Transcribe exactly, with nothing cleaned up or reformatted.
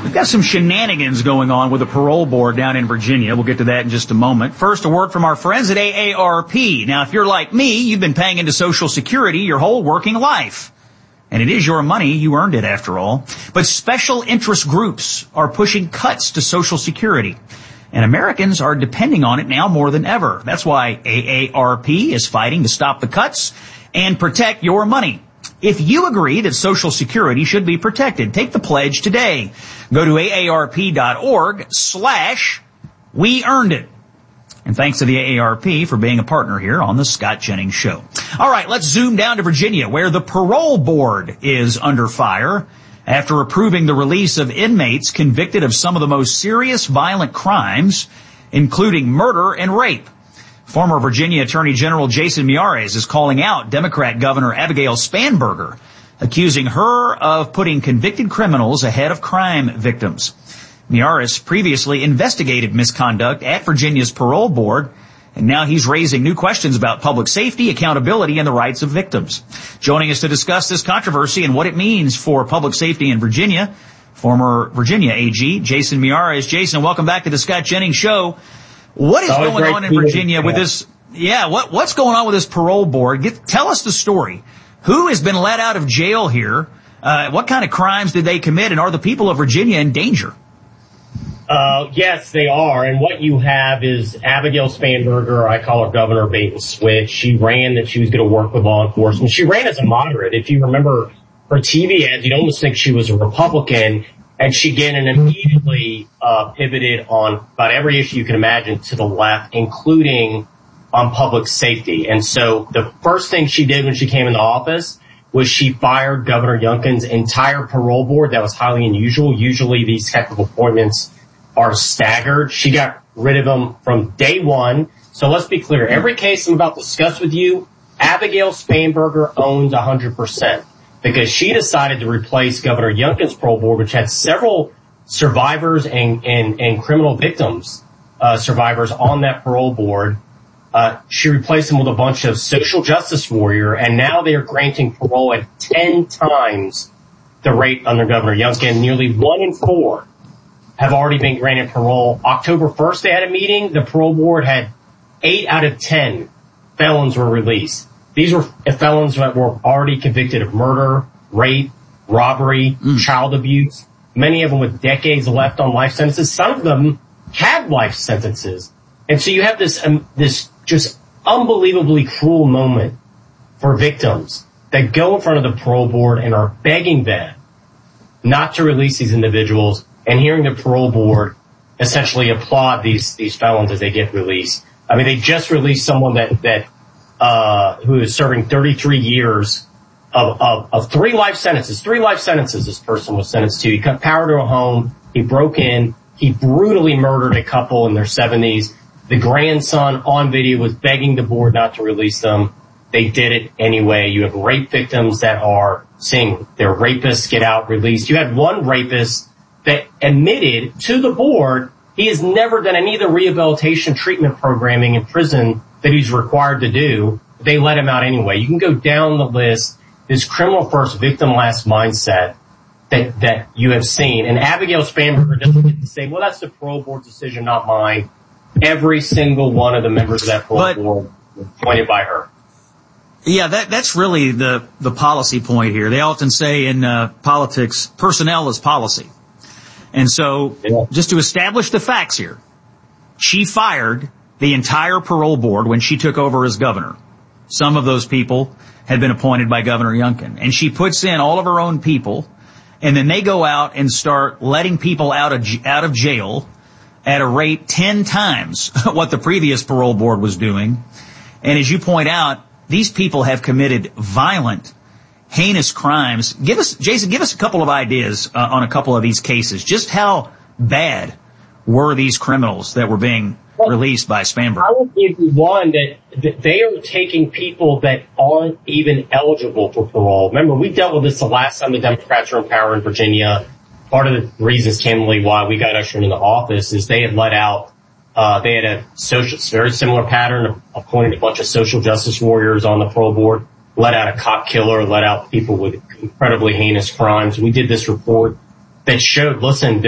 We've got some shenanigans going on with the parole board down in Virginia. We'll get to that in just a moment. First, a word from our friends at A A R P. Now, if you're like me, you've been paying into Social Security your whole working life. And it is your money. You earned it, after all. But special interest groups are pushing cuts to Social Security. And Americans are depending on it now more than ever. That's why A A R P is fighting to stop the cuts and protect your money. If you agree that Social Security should be protected, take the pledge today. Go to aarp.org slash we earned it. And thanks to the A A R P for being a partner here on the Scott Jennings Show. All right, let's zoom down to Virginia, where the parole board is under fire after approving the release of inmates convicted of some of the most serious violent crimes, including murder and rape. Former Virginia Attorney General Jason Miyares is calling out Democrat Governor Abigail Spanberger, accusing her of putting convicted criminals ahead of crime victims. Miyares previously investigated misconduct at Virginia's parole board, and now he's raising new questions about public safety, accountability, and the rights of victims. Joining us to discuss this controversy and what it means for public safety in Virginia, former Virginia A G Jason Miyares. Jason, welcome back to the Scott Jennings Show. What is going on in Virginia with this? Yeah, what what's going on with this parole board? Get, tell us the story. Who has been let out of jail here? Uh, what kind of crimes did they commit? And are the people of Virginia in danger? Uh, yes, they are. And what you have is Abigail Spanberger, I call her Governor Bait and Switch. She ran that she was going to work with law enforcement. She ran as a moderate. If you remember her T V ads, you'd almost think she was a Republican. And she again and immediately uh pivoted on about every issue you can imagine to the left, including on public safety. And so the first thing she did when she came into office was she fired Governor Youngkin's entire parole board. That was highly unusual. Usually these type of appointments are staggered. She got rid of them from day one. So let's be clear. Every case I'm about to discuss with you, Abigail Spanberger owns one hundred percent. Because she decided to replace Governor Youngkin's parole board, which had several survivors and, and, and criminal victims, uh, survivors on that parole board. Uh, she replaced them with a bunch of social justice warrior, and now they are granting parole at ten times the rate under Governor Youngkin. Nearly one in four have already been granted parole. October first, they had a meeting. The parole board had eight out of ten felons were released. These were felons that were already convicted of murder, rape, robbery, mm. child abuse, many of them with decades left on life sentences. Some of them had life sentences. And so you have this, um, this just unbelievably cruel moment for victims that go in front of the parole board and are begging them not to release these individuals, and hearing the parole board essentially applaud these, these felons as they get released. I mean, they just released someone that, that, uh, who is serving thirty-three years of, of, of three life sentences. Three life sentences this person was sentenced to. He cut power to a home. He broke in. He brutally murdered a couple in their seventies. The grandson on video was begging the board not to release them. They did it anyway. You have rape victims that are saying their rapists get out released. You had one rapist that admitted to the board he has never done any of the rehabilitation treatment programming in prison that he's required to do. They let him out anyway. You can go down the list. This criminal first, victim last mindset that, that you have seen. And Abigail Spanberger doesn't get to say, well, that's the parole board's decision, not mine. Every single one of the members of that parole but, board was appointed by her. Yeah, that, that's really the, the policy point here. They often say in uh, politics, personnel is policy. And so, yeah. just to establish the facts here, she fired the entire parole board when she took over as governor. Some of those people had been appointed by Governor Youngkin. And she puts in all of her own people, and then they go out and start letting people out of out of jail at a rate ten times what the previous parole board was doing. And as you point out, these people have committed violent, heinous crimes. Give us, Jason, give us a couple of ideas uh, on a couple of these cases. Just how bad were these criminals that were being well, released by Spanberger? I will give you one that, that they are taking people that aren't even eligible for parole. Remember, we dealt with this the last time the Democrats were in power in Virginia. Part of the reasons, candidly, why we got ushered into office is they had let out, uh, they had a social, very similar pattern, appointed a bunch of social justice warriors on the parole board, let out a cop killer, let out people with incredibly heinous crimes. We did this report that showed, listen,